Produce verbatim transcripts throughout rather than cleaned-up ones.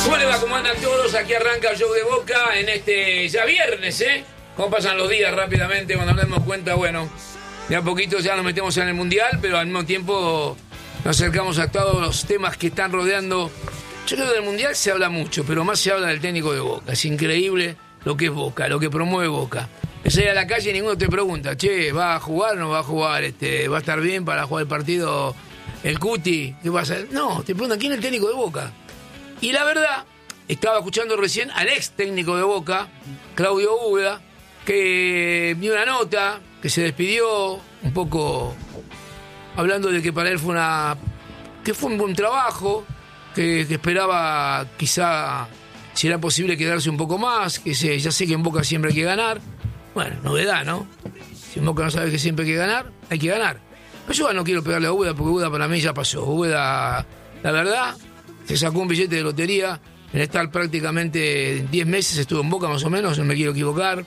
¿Cómo le va? ¿Cómo andan todos? Aquí arranca el show de Boca en este ya viernes, ¿eh? ¿Cómo pasan los días rápidamente cuando nos damos cuenta? Bueno, de a poquito ya nos metemos en el Mundial, pero al mismo tiempo nos acercamos a todos los temas que están rodeando. Yo creo que del Mundial se habla mucho, pero más se habla del técnico de Boca. Es increíble lo que es Boca, lo que promueve Boca. Es ir a la calle y ninguno te pregunta, che, ¿va a jugar o no va a jugar? Este, ¿Va a estar bien para jugar el partido el Cuti? ¿Qué va a hacer? No, te preguntan, ¿quién es el técnico de Boca? Y la verdad, estaba escuchando recién al ex técnico de Boca, Claudio Úbeda, que dio una nota, que se despidió un poco hablando de que para él fue una que fue un buen trabajo, que, que esperaba quizá si era posible quedarse un poco más, que se, ya sé que en Boca siempre hay que ganar. Bueno, novedad, ¿no? Si en Boca no sabe que siempre hay que ganar, hay que ganar. Pero yo no quiero pegarle a Úbeda porque Úbeda para mí ya pasó. Úbeda, la verdad, se sacó un billete de lotería en estar prácticamente diez meses, estuvo en Boca más o menos, no me quiero equivocar,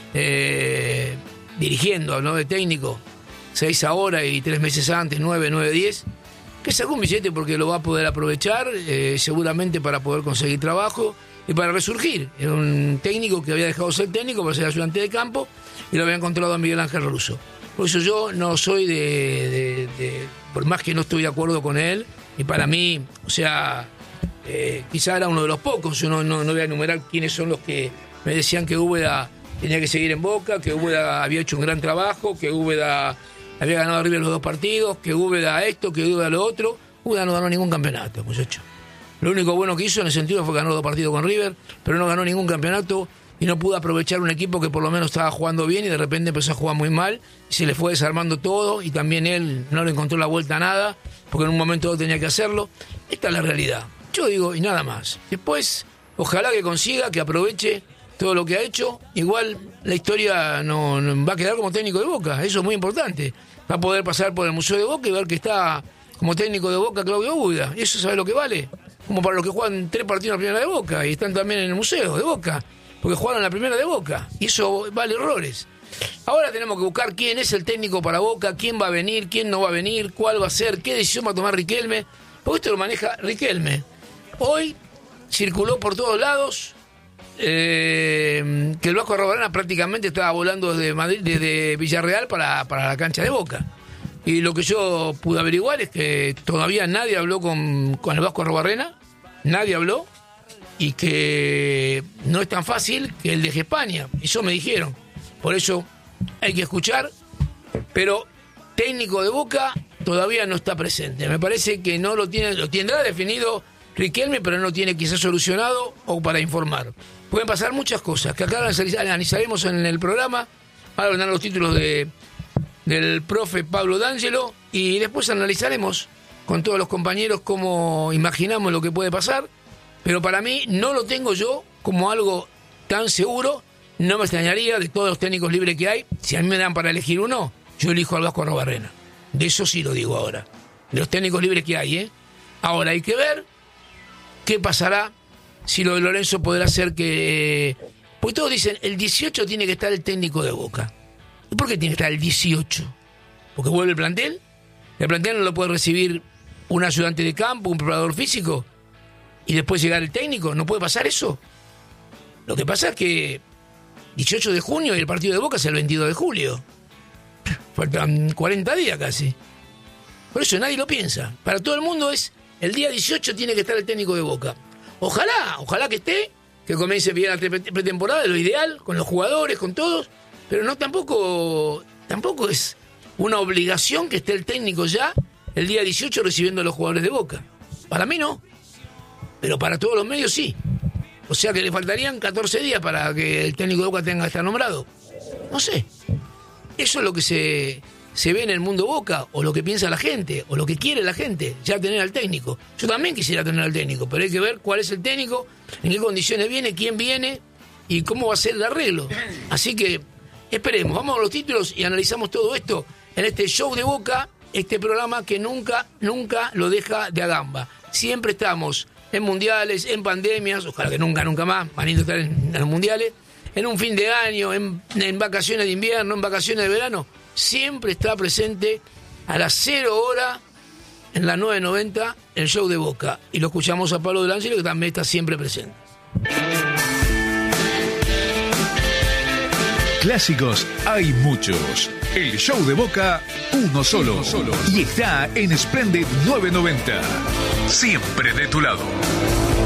eh, dirigiendo, ¿no? De técnico, seis ahora y tres meses antes, nueve, nueve, diez, que sacó un billete porque lo va a poder aprovechar, eh, seguramente para poder conseguir trabajo y para resurgir. Era un técnico que había dejado de ser técnico para ser ayudante de campo y lo había encontrado a Miguel Ángel Russo. Por eso yo no soy de, de, de por más que no estoy de acuerdo con él, y para mí, o sea, eh, quizá era uno de los pocos, yo no, no, no voy a enumerar quiénes son los que me decían que Úbeda tenía que seguir en Boca, que Úbeda había hecho un gran trabajo, que Úbeda había ganado a River los dos partidos, que Úbeda esto, que Úbeda lo otro. Úbeda no ganó ningún campeonato, muchacho. Lo único bueno que hizo en ese sentido fue ganar dos partidos con River, pero no ganó ningún campeonato y no pudo aprovechar un equipo que por lo menos estaba jugando bien y de repente empezó a jugar muy mal y se le fue desarmando todo y también él no le encontró la vuelta a nada porque en un momento tenía que hacerlo. Esta es la realidad. Yo digo, y nada más. Después, ojalá que consiga, que aproveche todo lo que ha hecho. Igual la historia no, no va a quedar como técnico de Boca, eso es muy importante. Va a poder pasar por el Museo de Boca y ver que está como técnico de Boca Claudio Úbeda. Y eso, ¿sabe lo que vale? Como para los que juegan tres partidos en la primera de Boca y están también en el Museo de Boca, porque jugaron la primera de Boca. Y eso vale errores. Ahora tenemos que buscar quién es el técnico para Boca, quién va a venir, quién no va a venir, cuál va a ser, qué decisión va a tomar Riquelme, porque esto lo maneja Riquelme. Hoy circuló por todos lados eh, que el Vasco Arrobarena prácticamente estaba volando desde Madrid, desde Villarreal para, para la cancha de Boca. Y lo que yo pude averiguar es que todavía nadie habló con, con el Vasco Arrobarena, nadie habló, y que no es tan fácil que él deje España. Eso me dijeron. Por eso hay que escuchar, pero técnico de Boca todavía no está presente. Me parece que no lo tiene, lo tendrá definido Riquelme, pero no lo tiene quizás solucionado o para informar. Pueden pasar muchas cosas que acá analizaremos en el programa. Ahora vendrán los títulos de, del profe Pablo D'Angelo y después analizaremos con todos los compañeros cómo imaginamos lo que puede pasar. Pero para mí no lo tengo yo como algo tan seguro. No me extrañaría de todos los técnicos libres que hay. Si a mí me dan para elegir uno, yo elijo al Vasco Arrobarena. De eso sí lo digo ahora. De los técnicos libres que hay, ¿eh? Ahora hay que ver qué pasará, si lo de Lorenzo podrá ser que... Porque todos dicen, el dieciocho tiene que estar el técnico de Boca. ¿Y por qué tiene que estar el dieciocho? ¿Porque vuelve el plantel? ¿El plantel no lo puede recibir un ayudante de campo, un preparador físico? ¿Y después llegar el técnico? ¿No puede pasar eso? Lo que pasa es que dieciocho de junio y el partido de Boca es el veintidós de julio. Faltan cuarenta días casi. Por eso nadie lo piensa. Para todo el mundo es el día dieciocho tiene que estar el técnico de Boca. Ojalá, ojalá que esté, que comience bien la pretemporada, lo ideal, con los jugadores, con todos, pero no tampoco, tampoco es una obligación que esté el técnico ya el día dieciocho recibiendo a los jugadores de Boca. Para mí no, pero para todos los medios sí. O sea que le faltarían catorce días para que el técnico de Boca tenga que estar nombrado. No sé. Eso es lo que se, se ve en el mundo Boca, o lo que piensa la gente, o lo que quiere la gente, ya tener al técnico. Yo también quisiera tener al técnico, pero hay que ver cuál es el técnico, en qué condiciones viene, quién viene y cómo va a ser el arreglo. Así que esperemos, vamos a los títulos y analizamos todo esto en este show de Boca, este programa que nunca, nunca lo deja de agamba. Siempre estamos en mundiales, en pandemias, ojalá que nunca, nunca más, van a estar en, en los mundiales, en un fin de año, en, en vacaciones de invierno, en vacaciones de verano, siempre está presente a las cero hora en la nueve noventa, el show de Boca. Y lo escuchamos a Pablo D'Angelo, que también está siempre presente. Clásicos hay muchos. El show de Boca, uno solo. Uno solo. Y está en Splendid nueve noventa. Siempre de tu lado.